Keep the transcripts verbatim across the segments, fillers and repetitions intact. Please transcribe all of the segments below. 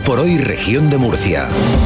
por hoy, región de Murcia.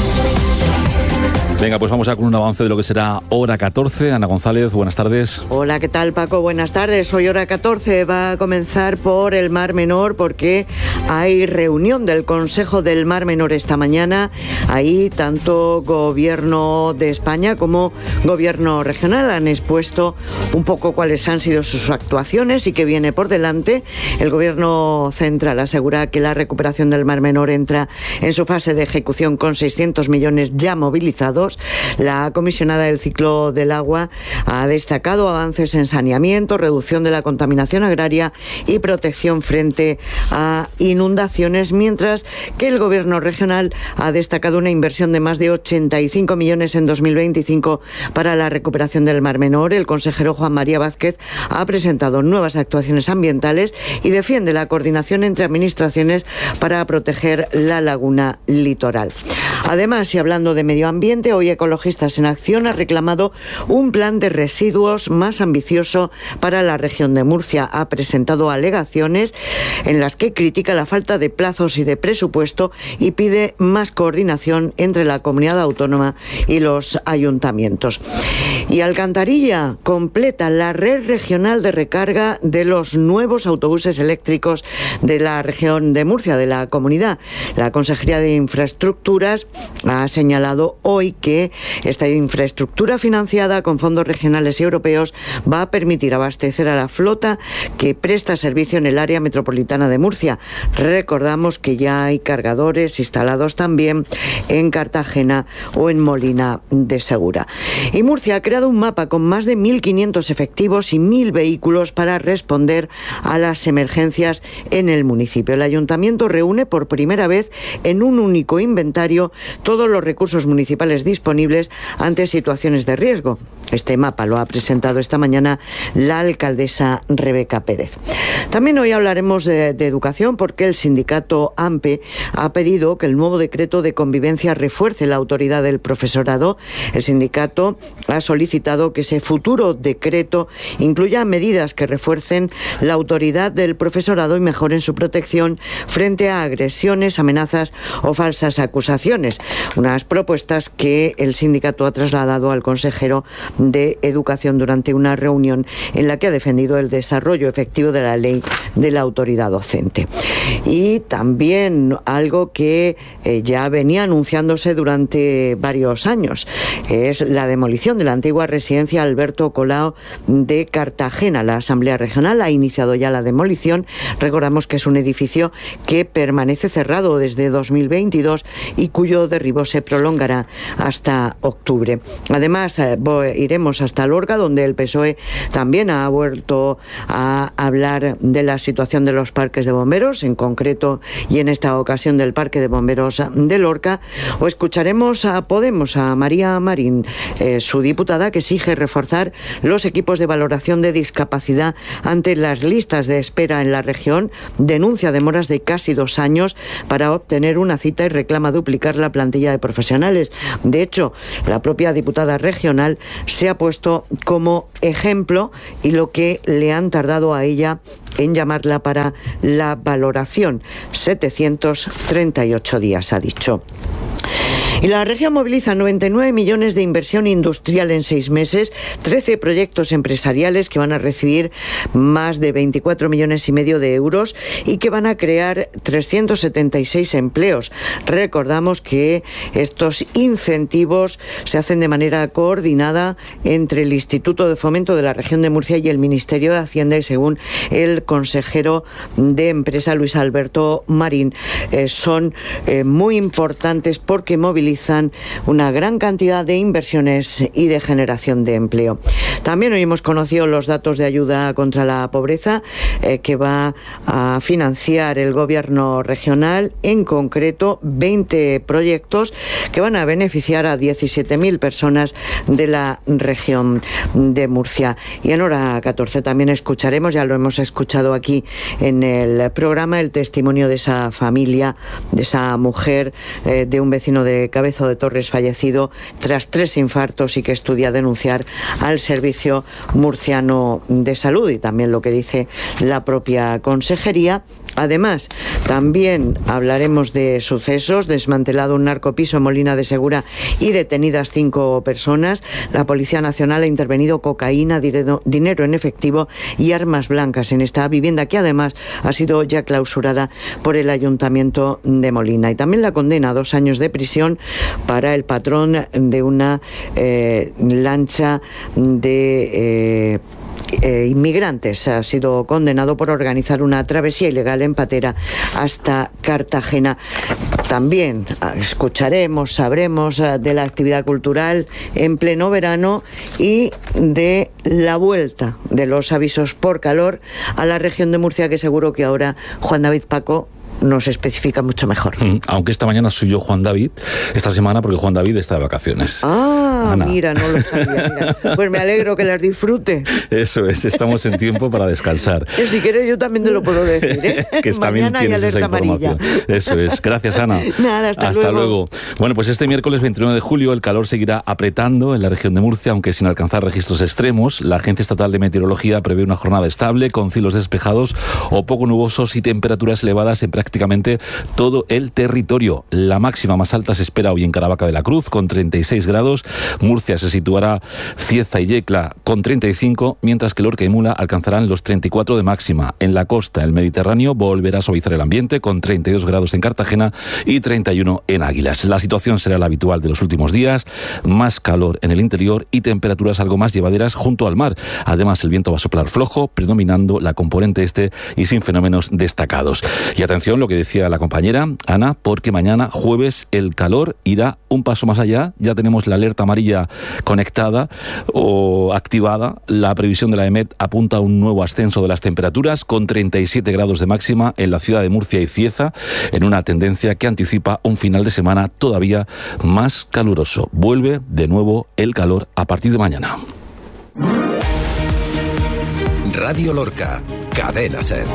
Venga, pues vamos a con un avance de lo que será Hora catorce. Ana González, buenas tardes. Hola, ¿qué tal, Paco? Buenas tardes. Hoy Hora catorce va a comenzar por el Mar Menor porque hay reunión del Consejo del Mar Menor esta mañana. Ahí tanto Gobierno de España como Gobierno regional han expuesto un poco cuáles han sido sus actuaciones y qué viene por delante. El Gobierno central asegura que la recuperación del Mar Menor entra en su fase de ejecución con seiscientos millones ya movilizados. La comisionada del ciclo del agua ha destacado avances en saneamiento, reducción de la contaminación agraria y protección frente a inundaciones, mientras que el Gobierno regional ha destacado una inversión de más de ochenta y cinco millones en dos mil veinticinco para la recuperación del Mar Menor. El consejero Juan María Vázquez ha presentado nuevas actuaciones ambientales y defiende la coordinación entre administraciones para proteger la laguna litoral. Además, y hablando de medio ambiente, hoy Ecologistas en Acción ha reclamado un plan de residuos más ambicioso para la región de Murcia. Ha presentado alegaciones en las que critica la falta de plazos y de presupuesto y pide más coordinación entre la comunidad autónoma y los ayuntamientos. Y Alcantarilla completa la red regional de recarga de los nuevos autobuses eléctricos de la región de Murcia, de la comunidad. La Consejería de Infraestructuras ha señalado hoy que esta infraestructura financiada con fondos regionales y europeos va a permitir abastecer a la flota que presta servicio en el área metropolitana de Murcia. Recordamos que ya hay cargadores instalados también en Cartagena o en Molina de Segura. Y Murcia ha creado un mapa con más de mil quinientos efectivos y mil vehículos para responder a las emergencias en el municipio. El ayuntamiento reúne por primera vez en un único inventario todos los recursos municipales disponibles ante situaciones de riesgo. Este mapa lo ha presentado esta mañana la alcaldesa Rebeca Pérez. También hoy hablaremos de, de educación porque el sindicato AMPE ha pedido que el nuevo decreto de convivencia refuerce la autoridad del profesorado. El sindicato ha solicitado que ese futuro decreto incluya medidas que refuercen la autoridad del profesorado y mejoren su protección frente a agresiones, amenazas o falsas acusaciones. Unas propuestas que el sindicato ha trasladado al consejero de Educación durante una reunión en la que ha defendido el desarrollo efectivo de la ley de la autoridad docente. Y también algo que eh, ya venía anunciándose durante varios años, es la demolición de la antigua residencia Alberto Colao de Cartagena. La Asamblea Regional ha iniciado ya la demolición. Recordamos que es un edificio que permanece cerrado desde dos mil veintidós y cuyo derribo se prolongará hasta octubre. Además, eh, iremos hasta Lorca, donde el P S O E también ha vuelto a hablar de la situación de los parques de bomberos, en concreto y en esta ocasión del Parque de Bomberos de Lorca. O escucharemos a Podemos, a María Marín, eh, su diputada, que exige reforzar los equipos de valoración de discapacidad ante las listas de espera en la región. Denuncia demoras de casi dos años para obtener una cita y reclama duplicar la plantilla de profesionales. De hecho, la propia diputada regional se ha puesto como ejemplo y lo que le han tardado a ella en llamarla para la valoración. setecientos treinta y ocho días, ha dicho. Y la región moviliza noventa y nueve millones de inversión industrial en seis meses, trece proyectos empresariales que van a recibir más de veinticuatro millones y medio de euros y que van a crear trescientos setenta y seis empleos. Recordamos que estos incentivos se hacen de manera coordinada entre el Instituto de Fomento de la Región de Murcia y el Ministerio de Hacienda, y según el consejero de Empresa, Luis Alberto Marín, eh, son eh, muy importantes porque movilizan una gran cantidad de inversiones y de generación de empleo. También hoy hemos conocido los datos de ayuda contra la pobreza eh, que va a financiar el gobierno regional, en concreto veinte proyectos que van a beneficiar a diecisiete mil personas de la región de Murcia. Y en Hora catorce también escucharemos, ya lo hemos escuchado aquí en el programa, el testimonio de esa familia, de esa mujer, eh, de un vecino de Cabezo de Torres fallecido tras tres infartos y que estudia denunciar al Servicio Murciano de Salud, y también lo que dice la propia consejería. Además, también hablaremos de sucesos: desmantelado un narcopiso en Molina de Segura y detenidas cinco personas. La Policía Nacional ha intervenido cocaína, dinero en efectivo y armas blancas en esta vivienda, que además ha sido ya clausurada por el Ayuntamiento de Molina. Y también la condena a dos años de prisión para el patrón de una eh, lancha de... Eh, Eh, inmigrantes. Ha sido condenado por organizar una travesía ilegal en patera hasta Cartagena. También escucharemos, sabremos de la actividad cultural en pleno verano y de la vuelta de los avisos por calor a la región de Murcia, que seguro que ahora Juan David Paco nos especifica mucho mejor. Aunque esta mañana soy yo Juan David, esta semana, porque Juan David está de vacaciones. Ah, Ana. Mira, no lo sabía. Mira. Pues me alegro que las disfrute. Eso es, estamos en tiempo para descansar. Eh, si quieres yo también te lo puedo decir, ¿eh? Que también mañana hay alerta esa información. Amarilla. Eso es. Gracias, Ana. Nada, hasta, hasta luego. luego. Bueno, pues este miércoles veintinueve de julio el calor seguirá apretando en la región de Murcia, aunque sin alcanzar registros extremos. La Agencia Estatal de Meteorología prevé una jornada estable, con cielos despejados o poco nubosos y temperaturas elevadas en prácticamente todo el territorio. La máxima más alta se espera hoy en Caravaca de la Cruz, con treinta y seis grados. Murcia se situará Cieza y Yecla con treinta y cinco, mientras que Lorca y Mula alcanzarán los treinta y cuatro de máxima. En la costa, el Mediterráneo volverá a suavizar el ambiente, con treinta y dos grados en Cartagena y treinta y uno en Águilas. La situación será la habitual de los últimos días: más calor en el interior y temperaturas algo más llevaderas junto al mar. Además, el viento va a soplar flojo, predominando la componente este y sin fenómenos destacados. Y atención, lo que decía la compañera Ana, porque mañana jueves el calor irá un paso más allá. Ya tenemos la alerta amarilla conectada o activada. La previsión de la EMET apunta a un nuevo ascenso de las temperaturas, con treinta y siete grados de máxima en la ciudad de Murcia y Cieza, en una tendencia que anticipa un final de semana todavía más caluroso. Vuelve de nuevo el calor a partir de mañana. Radio Lorca, Cadena SER.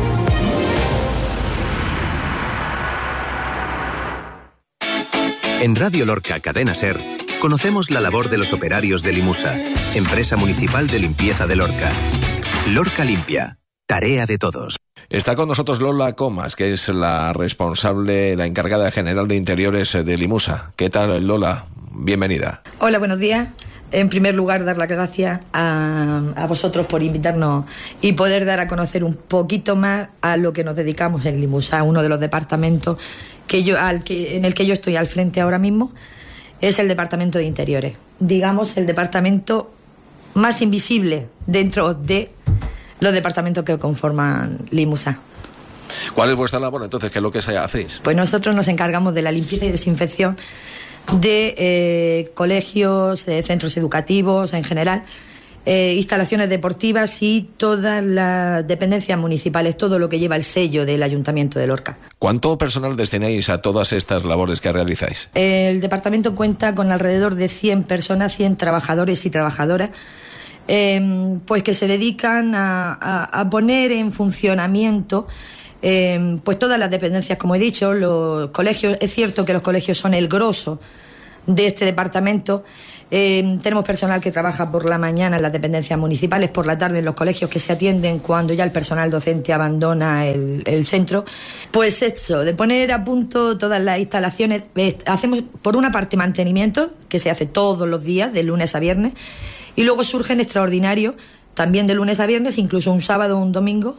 En Radio Lorca, Cadena SER, conocemos la labor de los operarios de Limusa, empresa municipal de limpieza de Lorca. Lorca Limpia, tarea de todos. Está con nosotros Lola Comas, que es la responsable, la encargada general de interiores de Limusa. ¿Qué tal, Lola? Bienvenida. Hola, buenos días. En primer lugar, dar las gracias a, a vosotros por invitarnos y poder dar a conocer un poquito más a lo que nos dedicamos en Limusa, uno de los departamentos que yo, al que, en el que yo estoy al frente ahora mismo. Es el departamento de interiores, digamos el departamento más invisible dentro de los departamentos que conforman Limusa. ¿Cuál es vuestra labor entonces? ¿Qué es lo que hacéis? Pues nosotros nos encargamos de la limpieza y desinfección de eh, colegios, eh, centros educativos en general, eh, instalaciones deportivas y todas las dependencias municipales, todo lo que lleva el sello del Ayuntamiento de Lorca. ¿Cuánto personal destináis a todas estas labores que realizáis? El departamento cuenta con alrededor de cien personas, cien trabajadores y trabajadoras, eh, pues que se dedican a, a, a poner en funcionamiento eh, pues todas las dependencias, como he dicho, los colegios. Es cierto que los colegios son el grosso de este departamento. Eh, tenemos personal que trabaja por la mañana en las dependencias municipales, por la tarde en los colegios, que se atienden cuando ya el personal docente abandona el, el centro. Pues eso, de poner a punto todas las instalaciones. Eh, hacemos por una parte mantenimiento, que se hace todos los días, de lunes a viernes, y luego surgen extraordinarios, también de lunes a viernes, incluso un sábado o un domingo.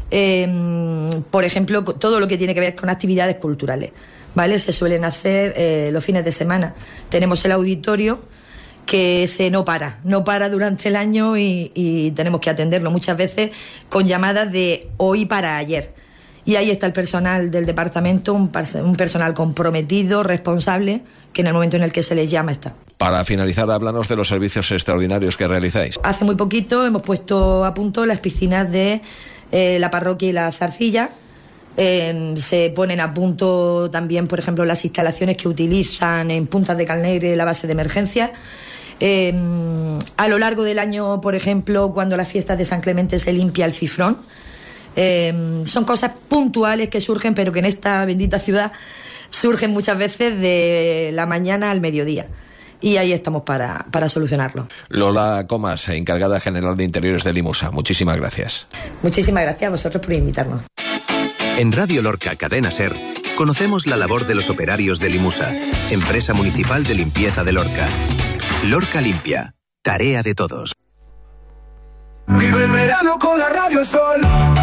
Eh, por ejemplo, todo lo que tiene que ver con actividades culturales, ¿vale? Se suelen hacer eh, los fines de semana. Tenemos el auditorio, que se no para, no para durante el año y, y tenemos que atenderlo muchas veces con llamadas de hoy para ayer. Y ahí está el personal del departamento, un, un personal comprometido, responsable, que en el momento en el que se les llama está. Para finalizar, háblanos de los servicios extraordinarios que realizáis. Hace muy poquito hemos puesto a punto las piscinas de eh, la parroquia y la Zarcilla. Eh, se ponen a punto también, por ejemplo, las instalaciones que utilizan en Puntas de Calnegre, la base de emergencia. Eh, a lo largo del año, por ejemplo, cuando las fiestas de San Clemente se limpia el cifrón. Eh, son cosas puntuales que surgen, pero que en esta bendita ciudad surgen muchas veces de la mañana al mediodía. Y ahí estamos para, para solucionarlo. Lola Comas, encargada general de interiores de Limusa. Muchísimas gracias. Muchísimas gracias a vosotros por invitarnos. En Radio Lorca Cadena SER conocemos la labor de los operarios de Limusa, empresa municipal de limpieza de Lorca. Lorca Limpia, tarea de todos. Vive el verano con la Radio Sol.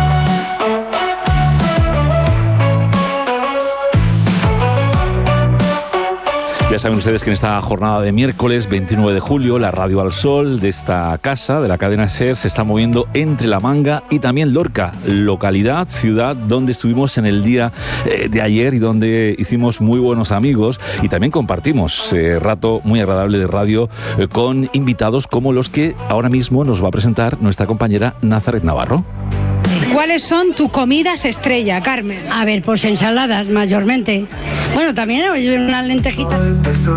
Ya saben ustedes que en esta jornada de miércoles veintinueve de julio la Radio al Sol de esta casa, de la cadena SER, se está moviendo entre La Manga y también Lorca, localidad, ciudad donde estuvimos en el día eh, de ayer y donde hicimos muy buenos amigos y también compartimos eh, rato muy agradable de radio eh, con invitados como los que ahora mismo nos va a presentar nuestra compañera Nazaret Navarro. ¿Cuáles son tus comidas estrella, Carmen? A ver, pues ensaladas mayormente. Bueno, también unas lentejitas.